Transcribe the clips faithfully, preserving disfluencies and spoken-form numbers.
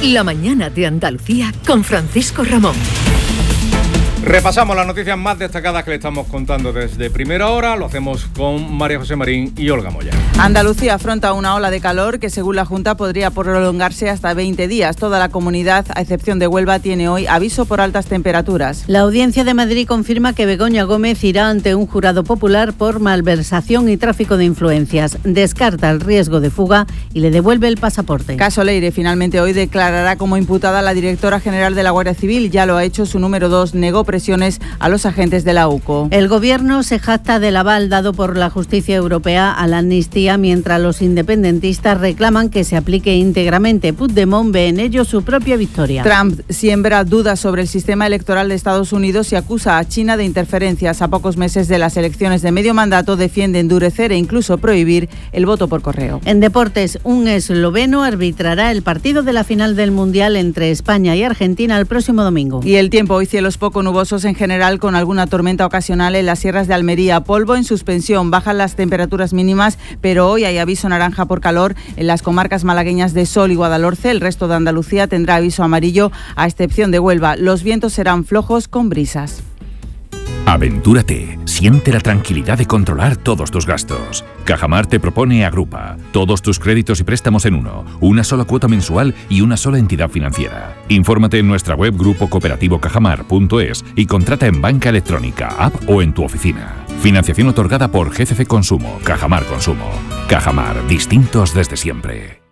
La mañana de Andalucía con Francisco Ramón. Repasamos las noticias más destacadas que le estamos contando desde primera hora. Lo hacemos con María José Marín y Olga Moya. Andalucía afronta una ola de calor que, según la Junta, podría prolongarse hasta veinte días. Toda la comunidad, a excepción de Huelva, tiene hoy aviso por altas temperaturas. La Audiencia de Madrid confirma que Begoña Gómez irá ante un jurado popular por malversación y tráfico de influencias. Descarta el riesgo de fuga y le devuelve el pasaporte. Caso Leire finalmente hoy declarará como imputada a la directora general de la Guardia Civil. Ya lo ha hecho su número dos, negó presiones a los agentes de la U C O. El Gobierno se jacta del aval dado por la justicia europea a la amnistía, mientras los independentistas reclaman que se aplique íntegramente. Puigdemont ve en ello su propia victoria. Trump siembra dudas sobre el sistema electoral de Estados Unidos y acusa a China de interferencias. A pocos meses de las elecciones de medio mandato defiende endurecer e incluso prohibir el voto por correo. En deportes, un esloveno arbitrará el partido de la final del Mundial entre España y Argentina el próximo domingo. Y el tiempo, hoy cielos poco nubosos en general, con alguna tormenta ocasional en las sierras de Almería. Polvo en suspensión, bajan las temperaturas mínimas, pero hoy hay aviso naranja por calor en las comarcas malagueñas de Sol y Guadalhorce. El resto de Andalucía tendrá aviso amarillo, a excepción de Huelva. Los vientos serán flojos con brisas. Aventúrate, siente la tranquilidad de controlar todos tus gastos. Cajamar te propone Agrupa, todos tus créditos y préstamos en uno, una sola cuota mensual y una sola entidad financiera. Infórmate en nuestra web grupo cooperativo cajamar punto es y contrata en banca electrónica, app o en tu oficina. Financiación otorgada por G C C Consumo, Cajamar Consumo. Cajamar, distintos desde siempre.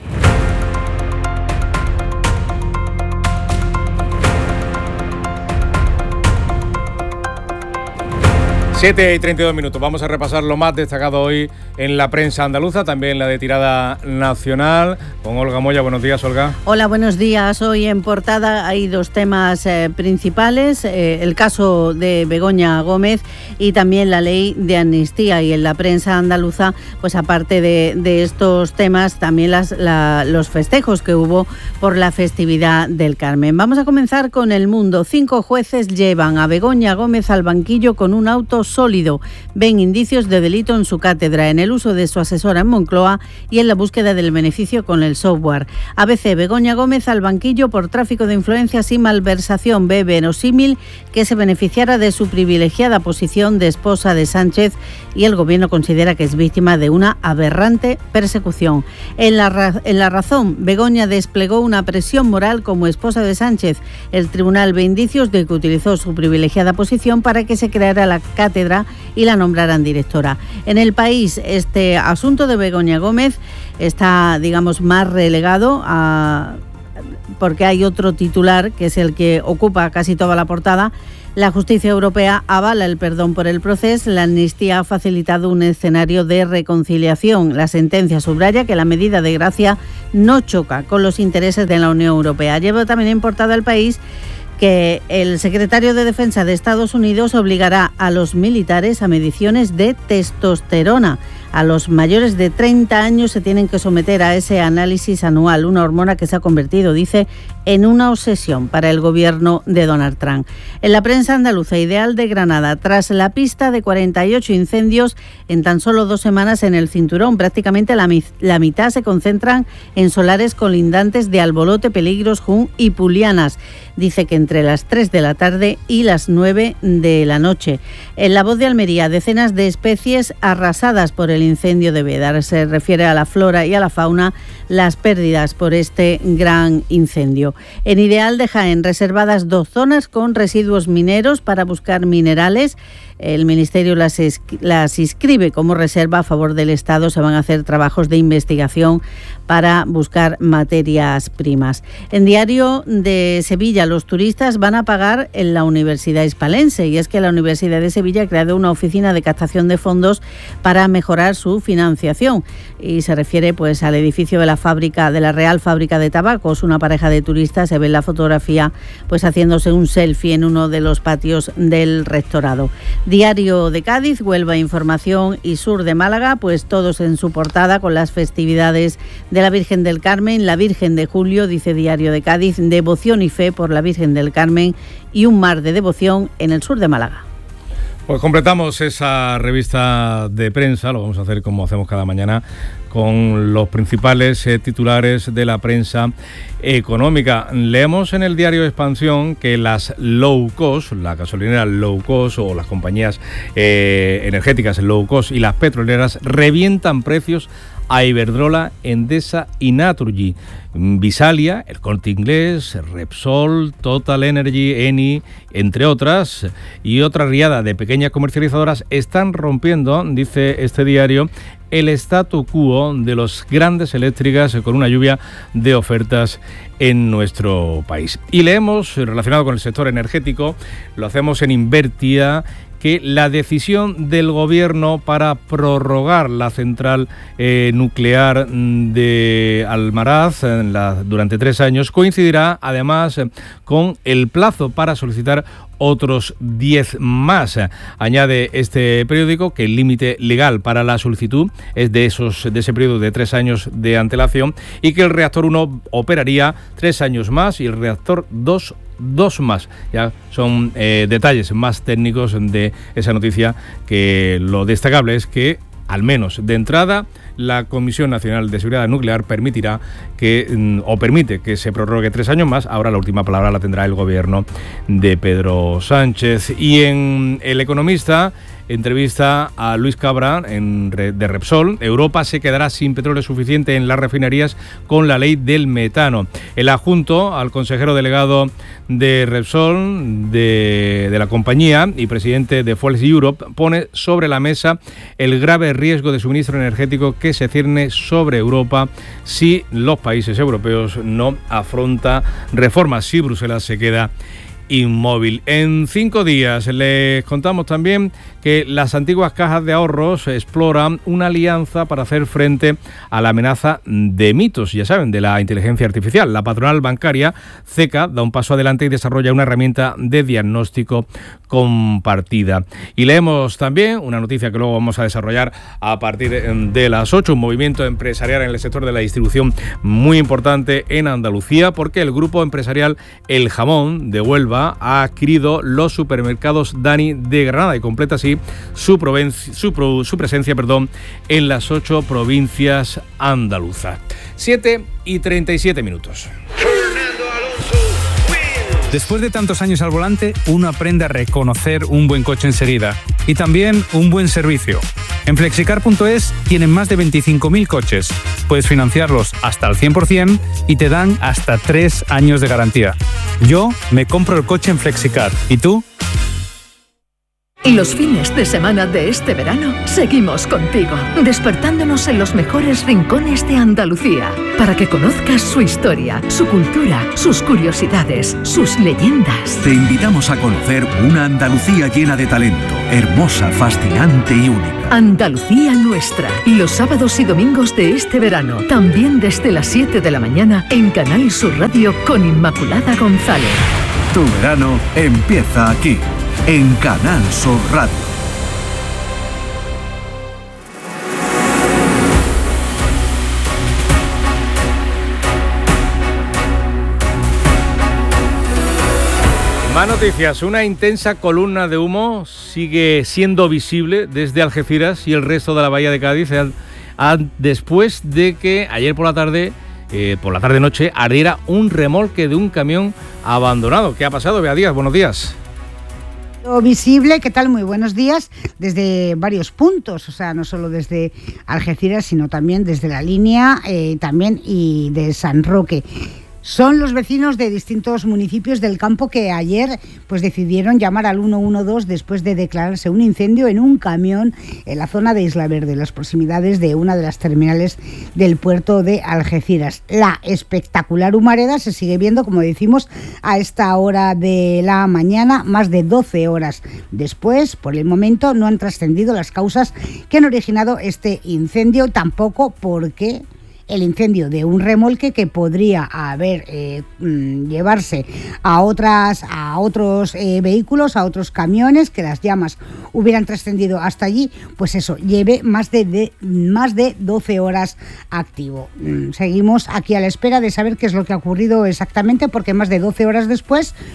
siete y treinta y dos minutos. Vamos a repasar lo más destacado hoy en la prensa andaluza, también la de tirada nacional, con Olga Moya. Buenos días, Olga. Hola, buenos días. Hoy en portada hay dos temas eh, principales, eh, el caso de Begoña Gómez y también la ley de amnistía. Y en la prensa andaluza, pues aparte de, de estos temas, también las, la, los festejos que hubo por la festividad del Carmen. Vamos a comenzar con El Mundo. Cinco jueces llevan a Begoña Gómez al banquillo con un auto sólido. Ven indicios de delito en su cátedra, en el uso de su asesora en Moncloa y en la búsqueda del beneficio con el software. A B C, Begoña Gómez al banquillo por tráfico de influencias y malversación. Ve verosímil que se beneficiara de su privilegiada posición de esposa de Sánchez y el Gobierno considera que es víctima de una aberrante persecución. En la, ra- en la Razón, Begoña desplegó una presión moral como esposa de Sánchez. El tribunal ve indicios de que utilizó su privilegiada posición para que se creara la cátedra y la nombraran directora. En El País, este asunto de Begoña Gómez está, digamos, más relegado a, porque hay otro titular que es el que ocupa casi toda la portada. La justicia europea avala el perdón por el proceso. La amnistía ha facilitado un escenario de reconciliación. La sentencia subraya que la medida de gracia no choca con los intereses de la Unión Europea. Lleva también en portada El País que el secretario de Defensa de Estados Unidos obligará a los militares a mediciones de testosterona. A los mayores de treinta años se tienen que someter a ese análisis anual, una hormona que se ha convertido, dice, en una obsesión para el gobierno de Donald Trump. En la prensa andaluza, Ideal de Granada, tras la pista de cuarenta y ocho incendios en tan solo dos semanas en el cinturón, prácticamente la, la mitad se concentran en solares colindantes de Albolote, Peligros, Jun y Pulianas. Dice que entre las tres de la tarde y las nueve de la noche. En La Voz de Almería, decenas de especies arrasadas por el incendio de Bédar. Se refiere a la flora y a la fauna, las pérdidas por este gran incendio. En Ideal de Jaén, reservadas dos zonas con residuos mineros para buscar minerales. El Ministerio las, las inscribe como reserva a favor del Estado. Se van a hacer trabajos de investigación para buscar materias primas. En Diario de Sevilla, los turistas van a pagar en la Universidad Hispalense, y es que la Universidad de Sevilla ha creado una oficina de captación de fondos para mejorar su financiación, y se refiere pues al edificio de la fábrica, de la Real Fábrica de Tabacos. Una pareja de turistas se ve en la fotografía pues haciéndose un selfie en uno de los patios del rectorado. Diario de Cádiz, Huelva Información y Sur de Málaga, pues todos en su portada con las festividades de la Virgen del Carmen, la Virgen de Julio, dice Diario de Cádiz, devoción y fe por la Virgen del Carmen y un mar de devoción en el sur de Málaga. Pues completamos esa revista de prensa, lo vamos a hacer como hacemos cada mañana, con los principales eh, titulares de la prensa económica. Leemos en el diario Expansión que las low cost, la gasolinera low cost o las compañías eh, energéticas low cost y las petroleras revientan precios a Iberdrola, Endesa y Naturgy. Visalia, El Corte Inglés, Repsol, Total Energy, Eni, entre otras, y otra riada de pequeñas comercializadoras están rompiendo, dice este diario, el statu quo de los grandes eléctricas con una lluvia de ofertas en nuestro país. Y leemos, relacionado con el sector energético, lo hacemos en Invertia, que la decisión del Gobierno para prorrogar la central eh, nuclear de Almaraz eh, la, durante tres años coincidirá además eh, con el plazo para solicitar otros diez más. Añade este periódico que el límite legal para la solicitud es de esos de ese periodo de tres años de antelación y que el reactor uno operaría tres años más y el reactor dos dos más. Ya son eh, detalles más técnicos de esa noticia, que lo destacable es que, al menos de entrada, la Comisión Nacional de Seguridad Nuclear permitirá que, o permite que se prorrogue tres años más. Ahora la última palabra la tendrá el gobierno de Pedro Sánchez. Y en El Economista, entrevista a Luis Cabra en, de Repsol. Europa se quedará sin petróleo suficiente en las refinerías con la ley del metano. El adjunto al consejero delegado de Repsol, de, de la compañía y presidente de Fuels Europe, pone sobre la mesa el grave riesgo de suministro energético que se cierne sobre Europa si los países europeos no afrontan reformas, si Bruselas se queda inmóvil. En cinco días les contamos también que las antiguas cajas de ahorros exploran una alianza para hacer frente a la amenaza de mitos, ya saben, de la inteligencia artificial. La patronal bancaria CECA da un paso adelante y desarrolla una herramienta de diagnóstico compartida. Y leemos también una noticia que luego vamos a desarrollar a partir de las ocho, un movimiento empresarial en el sector de la distribución muy importante en Andalucía, porque el grupo empresarial El Jamón de Huelva ha adquirido los supermercados Dani de Granada y completa así su, provenci- su, pro- su presencia perdón, en las ocho provincias andaluzas. siete y treinta y siete minutos. Después de tantos años al volante, uno aprende a reconocer un buen coche enseguida y también un buen servicio. En flexicar punto es tienen más de veinticinco mil coches. Puedes financiarlos hasta al cien por ciento y te dan hasta tres años de garantía. Yo me compro el coche en Flexicar. ¿Y tú? Y los fines de semana de este verano seguimos contigo, despertándonos en los mejores rincones de Andalucía, para que conozcas su historia, su cultura, sus curiosidades, sus leyendas. Te invitamos a conocer una Andalucía llena de talento, hermosa, fascinante y única. Andalucía Nuestra, los sábados y domingos de este verano, también desde las siete de la mañana en Canal Sur Radio con Inmaculada González. Tu verano empieza aquí, en Canal Sur Radio. Más noticias. Una intensa columna de humo sigue siendo visible desde Algeciras y el resto de la bahía de Cádiz a, a, después de que ayer por la tarde, eh, por la tarde-noche, ardiera un remolque de un camión abandonado. ¿Qué ha pasado, Bea Díaz? Buenos días. Visible, ¿qué tal? Muy buenos días, desde varios puntos, o sea, no solo desde Algeciras, sino también desde la línea, eh, también y de San Roque. Son los vecinos de distintos municipios del campo que ayer pues decidieron llamar al uno uno dos después de declararse un incendio en un camión en la zona de Isla Verde, en las proximidades de una de las terminales del puerto de Algeciras. La espectacular humareda se sigue viendo, como decimos, a esta hora de la mañana, más de doce horas después. Por el momento no han trascendido las causas que han originado este incendio, tampoco porque el incendio de un remolque que podría haber eh, llevarse a otras a otros eh, vehículos, a otros camiones, que las llamas hubieran trascendido hasta allí, pues eso, lleve más de, de más de doce horas activo. Seguimos aquí a la espera de saber qué es lo que ha ocurrido exactamente, porque más de doce horas después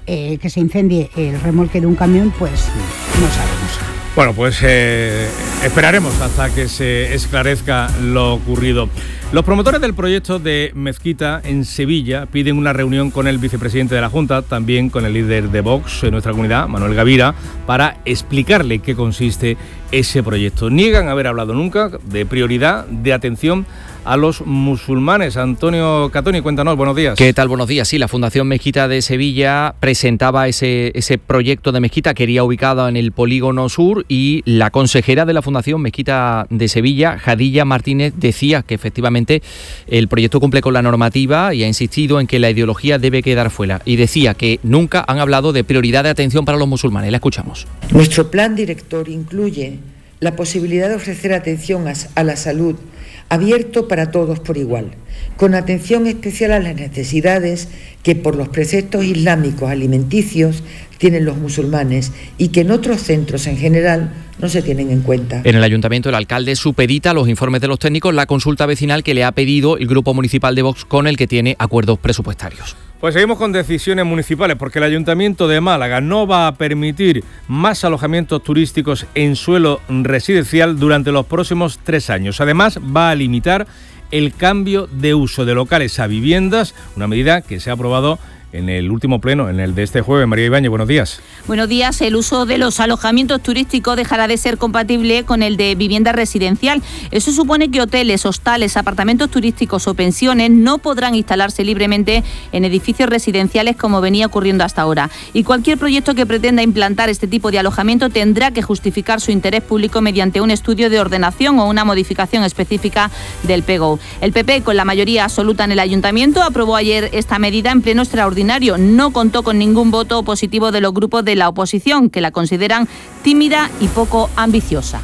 eh, que se incendie el remolque de un camión, pues no sabemos. Bueno, pues eh, esperaremos hasta que se esclarezca lo ocurrido. Los promotores del proyecto de mezquita en Sevilla piden una reunión con el vicepresidente de la Junta, también con el líder de Vox en nuestra comunidad, Manuel Gavira, para explicarle qué consiste ese proyecto. Niegan haber hablado nunca de prioridad de atención a los musulmanes. Antonio Catoni, cuéntanos, buenos días. ¿Qué tal? Buenos días. Sí, la Fundación Mezquita de Sevilla presentaba ese, ese proyecto de mezquita que iría ubicado en el Polígono Sur, y la consejera de la Fundación Mezquita de Sevilla, Jadilla Martínez, decía que efectivamente el proyecto cumple con la normativa y ha insistido en que la ideología debe quedar fuera, y decía que nunca han hablado de prioridad de atención para los musulmanes. La escuchamos. Nuestro plan director incluye la posibilidad de ofrecer atención a la salud abierto para todos por igual, con atención especial a las necesidades que por los preceptos islámicos alimenticios tienen los musulmanes y que en otros centros en general no se tienen en cuenta. En el ayuntamiento el alcalde supedita los informes de los técnicos la consulta vecinal que le ha pedido el grupo municipal de Vox, con el que tiene acuerdos presupuestarios. Pues seguimos con decisiones municipales, porque el Ayuntamiento de Málaga no va a permitir más alojamientos turísticos en suelo residencial durante los próximos tres años. Además, va a limitar el cambio de uso de locales a viviendas, una medida que se ha aprobado en el último pleno, en el de este jueves. María Ibáñez, buenos días. Buenos días. El uso de los alojamientos turísticos dejará de ser compatible con el de vivienda residencial. Eso supone que hoteles, hostales, apartamentos turísticos o pensiones no podrán instalarse libremente en edificios residenciales como venía ocurriendo hasta ahora. Y cualquier proyecto que pretenda implantar este tipo de alojamiento tendrá que justificar su interés público mediante un estudio de ordenación o una modificación específica del P G O. El P P, con la mayoría absoluta en el Ayuntamiento, aprobó ayer esta medida en pleno extraordinario. No contó con ningún voto positivo de los grupos de la oposición, que la consideran tímida y poco ambiciosa.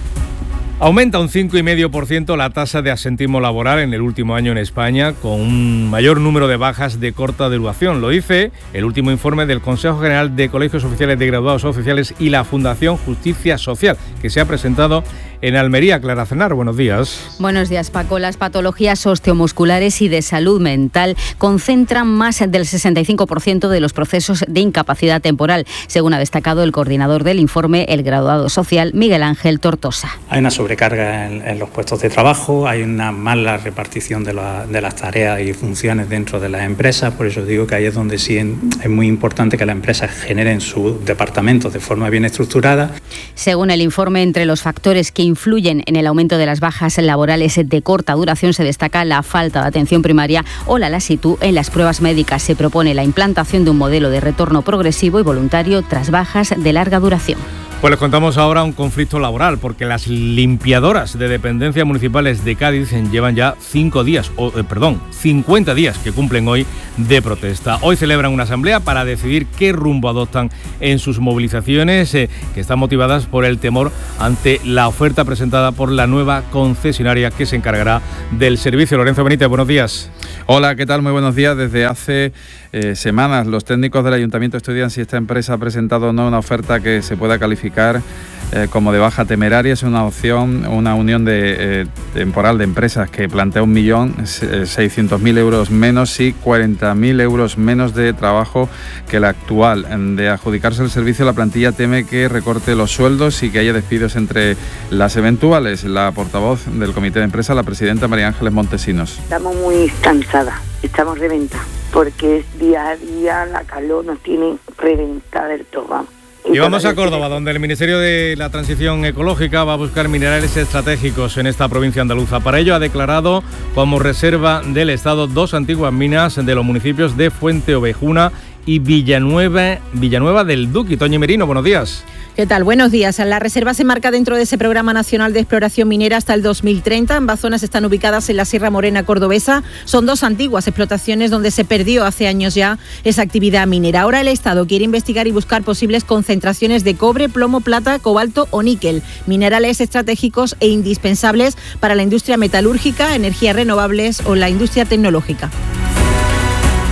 Aumenta un cinco coma cinco por ciento la tasa de asentismo laboral en el último año en España, con un mayor número de bajas de corta duración. Lo dice el último informe del Consejo General de Colegios Oficiales de Graduados Oficiales y la Fundación Justicia Social, que se ha presentado en Almería. Clara Cenar, buenos días. Buenos días, Paco. Las patologías osteomusculares y de salud mental concentran más del sesenta y cinco por ciento de los procesos de incapacidad temporal, según ha destacado el coordinador del informe, el graduado social Miguel Ángel Tortosa. Hay una sobrecarga en, en los puestos de trabajo, hay una mala repartición de, la, de las tareas y funciones dentro de las empresas. Por eso digo que ahí es donde sí es muy importante que las empresas generen sus departamentos de forma bien estructurada. Según el informe, entre los factores que influyen en el aumento de las bajas laborales de corta duración se destaca la falta de atención primaria o la lasitud en las pruebas médicas. Se propone la implantación de un modelo de retorno progresivo y voluntario tras bajas de larga duración. Pues les contamos ahora un conflicto laboral, porque las limpiadoras de dependencias municipales de Cádiz llevan ya cinco días, o, eh, perdón, cincuenta días que cumplen hoy de protesta. Hoy celebran una asamblea para decidir qué rumbo adoptan en sus movilizaciones, eh, que están motivadas por el temor ante la oferta presentada por la nueva concesionaria que se encargará del servicio. Lorenzo Benítez, buenos días. Hola, ¿qué tal? Muy buenos días. Desde hace eh, semanas los técnicos del Ayuntamiento estudian si esta empresa ha presentado o no una oferta que se pueda calificar eh, como de baja temeraria. Es una opción, una unión de, eh, temporal de empresas que plantea un millón seiscientos mil euros menos y cuarenta mil euros menos de trabajo que la actual. De adjudicarse el servicio, la plantilla teme que recorte los sueldos y que haya despidos entre las eventuales. La portavoz del comité de empresa, la presidenta María Ángeles Montesinos. Estamos muy cansadas, estamos reventadas, porque es día a día, la calor nos tiene reventada del todo, vamos. Y vamos a Córdoba, donde el Ministerio de la Transición Ecológica va a buscar minerales estratégicos en esta provincia andaluza. Para ello ha declarado como reserva del Estado dos antiguas minas de los municipios de Fuente Ovejuna y Villanueva, Villanueva del Duque. Toñi Merino, buenos días. ¿Qué tal? Buenos días. La reserva se marca dentro de ese Programa Nacional de Exploración Minera hasta el dos mil treinta. Ambas zonas están ubicadas en la Sierra Morena cordobesa. Son dos antiguas explotaciones donde se perdió hace años ya esa actividad minera. Ahora el Estado quiere investigar y buscar posibles concentraciones de cobre, plomo, plata, cobalto o níquel, minerales estratégicos e indispensables para la industria metalúrgica, energías renovables o la industria tecnológica.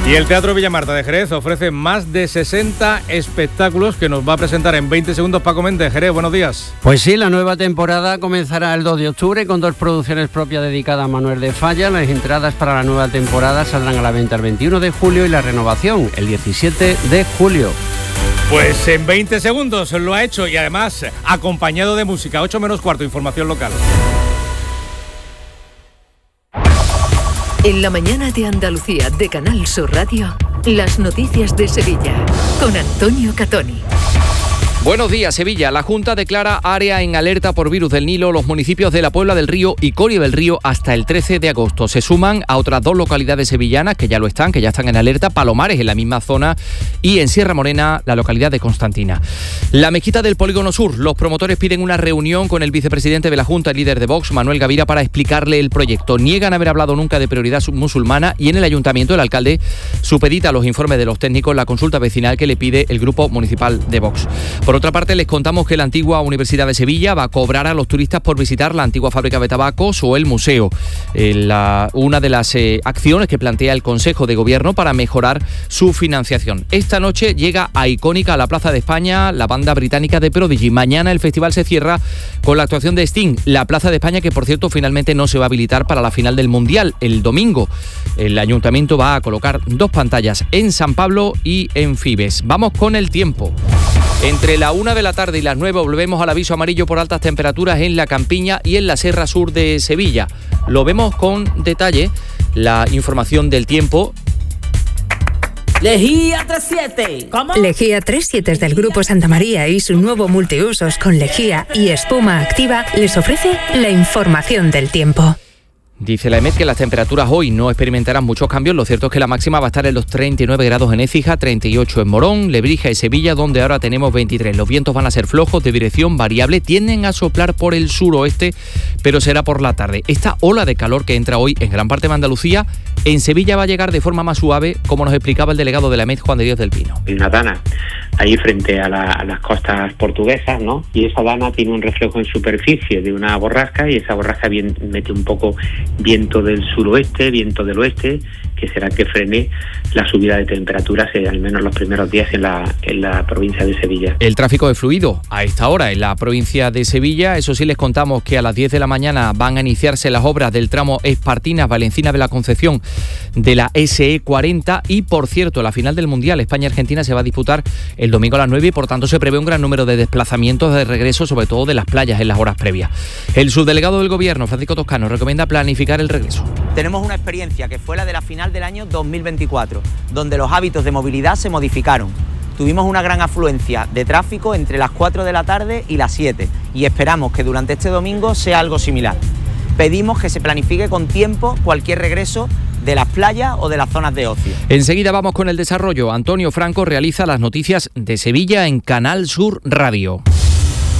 Y el Teatro Villamarta de Jerez ofrece más de sesenta espectáculos que nos va a presentar en veinte segundos Paco Méndez. Jerez, buenos días. Pues sí, la nueva temporada comenzará el dos de octubre con dos producciones propias dedicadas a Manuel de Falla. Las entradas para la nueva temporada saldrán a la venta el veintiuno de julio y la renovación el diecisiete de julio. Pues en veinte segundos lo ha hecho y además acompañado de música. ocho menos cuarto, información local. En la mañana de Andalucía de Canal Sur Radio, las noticias de Sevilla con Antonio Catoni. Buenos días, Sevilla. La Junta declara área en alerta por virus del Nilo los municipios de La Puebla del Río y Coria del Río hasta el trece de agosto. Se suman a otras dos localidades sevillanas que ya lo están, que ya están en alerta, Palomares en la misma zona y en Sierra Morena la localidad de Constantina. La mezquita del Polígono Sur. Los promotores piden una reunión con el vicepresidente de la Junta, el líder de Vox, Manuel Gavira, para explicarle el proyecto. Niegan haber hablado nunca de prioridad musulmana y en el ayuntamiento el alcalde supedita los informes de los técnicos en la consulta vecinal que le pide el grupo municipal de Vox. Por otra parte, les contamos que la antigua Universidad de Sevilla va a cobrar a los turistas por visitar la antigua fábrica de tabacos o el museo. Eh, la, una de las eh, acciones que plantea el Consejo de Gobierno para mejorar su financiación. Esta noche llega a Icónica, a la Plaza de España, la banda británica de Prodigy. Mañana el festival se cierra con la actuación de Sting. La Plaza de España, que por cierto finalmente no se va a habilitar para la final del Mundial. El domingo el Ayuntamiento va a colocar dos pantallas en San Pablo y en Fibes. Vamos con el tiempo. Entre la una de la tarde y las nueve volvemos al aviso amarillo por altas temperaturas en la Campiña y en la Serra Sur de Sevilla. Lo vemos con detalle, la información del tiempo. Lejía treinta y siete. ¿Cómo? Lejía treinta y siete del Grupo Santa María y su nuevo multiusos con lejía y espuma activa les ofrece la información del tiempo. Dice la EMET que las temperaturas hoy no experimentarán muchos cambios. Lo cierto es que la máxima va a estar en los treinta y nueve grados en Écija, treinta y ocho en Morón, Lebrija y Sevilla, donde ahora tenemos veintitrés. Los vientos van a ser flojos, de dirección variable, tienden a soplar por el suroeste, pero será por la tarde. Esta ola de calor que entra hoy en gran parte de Andalucía, en Sevilla va a llegar de forma más suave, como nos explicaba el delegado de la EMET, Juan de Dios del Pino. Hay una dana ahí frente a, la, a las costas portuguesas, ¿no? Y esa dana tiene un reflejo en superficie de una borrasca y esa borrasca bien, mete un poco viento del suroeste, viento del oeste, que será que frene la subida de temperaturas, eh, al menos los primeros días en la, en la provincia de Sevilla. El tráfico es fluido a esta hora en la provincia de Sevilla. Eso sí, les contamos que a las diez de la mañana van a iniciarse las obras del tramo Espartinas-Valenciana de la Concepción de la ese e cuarenta y, por cierto, la final del Mundial España-Argentina se va a disputar el domingo a las nueve y, por tanto, se prevé un gran número de desplazamientos de regreso, sobre todo de las playas en las horas previas. El subdelegado del Gobierno, Francisco Toscano, recomienda planificar el regreso. Tenemos una experiencia que fue la de la final del año dos mil veinticuatro, donde los hábitos de movilidad se modificaron. Tuvimos una gran afluencia de tráfico entre las cuatro de la tarde y las siete y esperamos que durante este domingo sea algo similar. Pedimos que se planifique con tiempo cualquier regreso de las playas o de las zonas de ocio. Enseguida vamos con el desarrollo. Antonio Franco realiza las noticias de Sevilla en Canal Sur Radio.